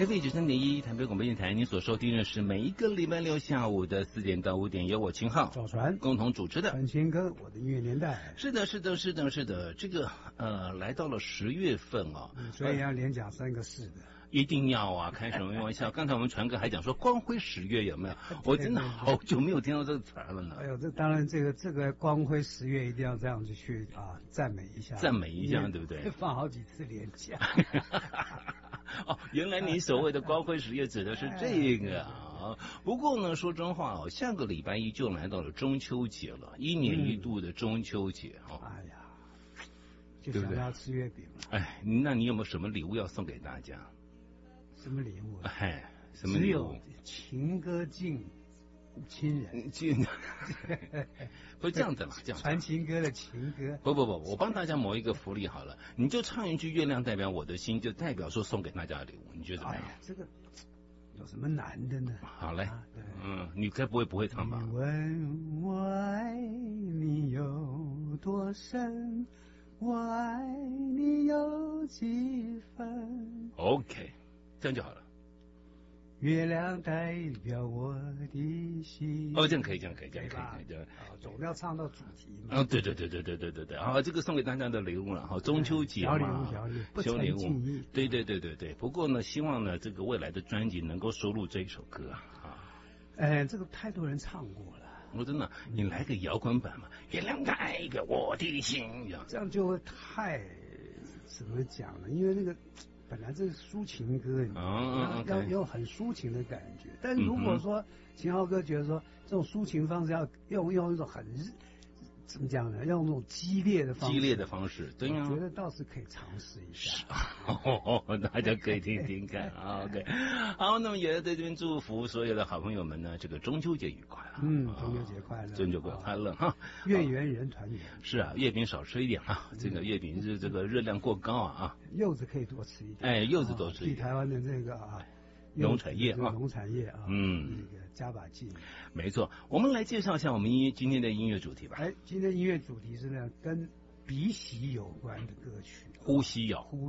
FM93.1台北广播电台，您所收听的是每一个礼拜六下午的4点到5点，由我秦昊、 赵传共同主持的传情歌，我的音乐年代。 是的，这个来到了10月份啊， 所以要连讲3个是的。 一定要啊！开什么玩笑？刚才我们传哥还讲说光辉10月有没有？我真的好久没有听到这个词儿了呢。 哎呦，这当然，这个光辉10月一定要这样子去赞美一下，对不对？放好几次连假。 哦，原来你所谓的光辉10月指的是这个啊。不过呢，说真话哦，下个礼拜一就来到了中秋节了，1年1度的中秋节哦。 哎呀，就想要吃月饼了。 哎，那你有没有什么礼物要送给大家？ 什么礼物？ 哎，什么礼物？ 只有情歌敬亲人， 不是这样子嘛？这样传情歌的情歌。 不，我帮大家谋一个福利好了，你就唱一句《月亮代表我的心》，就代表说送给大家的礼物，你觉得怎么样？ 这个有什么难的呢？ 好嘞，你该不会唱吧？ 你问我爱你有多深，我爱你有几分 ？OK。这样就好了。 月亮代表我的心。 哦，这样可以。 总要唱到主题嘛。 哦，对。好，这个送给大家的礼物了哈，中秋节嘛， 小礼物， 对。不过呢，希望呢，这个未来的专辑能够收录这一首歌啊。 这个太多人唱过了。 我真的，你来个摇滚版嘛？月亮代表我的心， 这样就会太怎么讲呢？因为那个。本来这是抒情歌，要用很抒情的感觉。但如果说秦昊哥觉得说这种抒情方式要用一种很怎么讲呢？用那种激烈的方式，对呀，我觉得倒是可以尝试一下。 大家可以听听看啊。OK， 好，那么也在这边祝福所有的好朋友们呢，这个中秋节愉快啊！ 中秋节快乐， 中秋节快乐哈！ 月圆人团圆。 是啊，月饼少吃一点啊，这个月饼是这个热量过高啊。 柚子可以多吃一点。 哎，柚子多吃一点。 替台湾的这个农产业啊， 那个加把劲。 没错，我们来介绍一下我们今天的音乐主题吧。 今天的音乐主题是呢，跟鼻息有关的歌曲。 呼吸。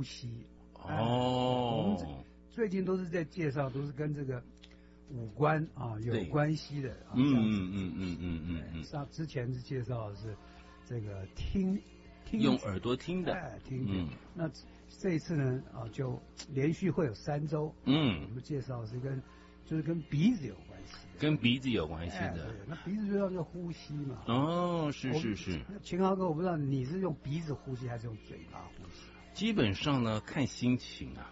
我们最近都是在介绍，都是跟这个五官有关系的。之前是介绍的是这个听用耳朵听的。 听。那这一次呢就连续会有3周。我们介绍是跟鼻子有关系。 跟鼻子有关系的。 那鼻子就叫做呼吸嘛。 哦，是。 秦昊哥，我不知道你是用鼻子呼吸还是用嘴巴呼吸？ 基本上呢，看心情啊。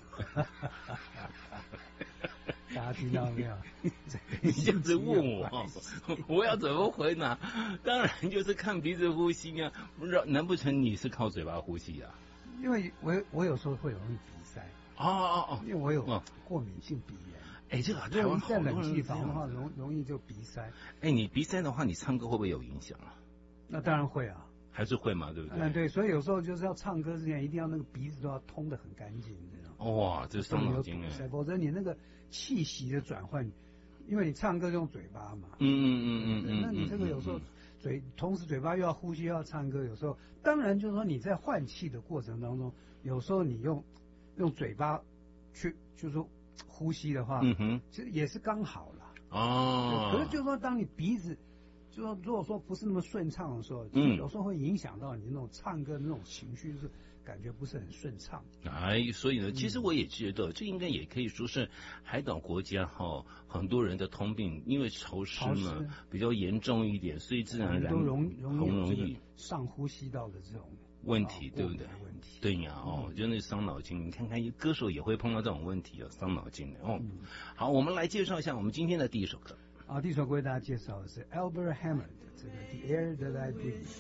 大家听到没有？ 你这样子问我，我要怎么回答？当然就是看鼻子呼吸啊，难不成你是靠嘴巴呼吸啊？ 因为我有时候会容易鼻塞。因为我有过敏性鼻炎。 这个台湾好多人在冷气房的话，容易就鼻塞。 你鼻塞的话，你唱歌会不会有影响啊？ 那当然会啊。 还是会嘛，对不对？ 对，所以有时候就是要唱歌之前，一定要那个鼻子都要通得很干净，这样。 哇，这伤脑筋哎！ 否则你那个气息的转换，因为你唱歌用嘴巴嘛。那你这个有时候同时嘴巴又要呼吸又要唱歌，有时候当然就是说你在换气的过程当中，有时候你用嘴巴去就是说呼吸的话，其实也是刚好啦。可是就是说当你鼻子。就说如果说不是那么顺畅的时候，有时候会影响到你那种唱歌的那种情绪，就是感觉不是很顺畅。 所以呢，其实我也觉得这应该也可以说是海岛国家很多人的通病，因为潮湿嘛比较严重一点，所以自然而然很容易上呼吸道的这种问题，对不对？对呀，真的伤脑筋。你看看歌手也会碰到这种问题伤脑筋的好，我们来介绍一下我们今天的第一首歌。 第一首歌为大家介绍的是 Albert Hammond 的这个 The Air That I Breathe。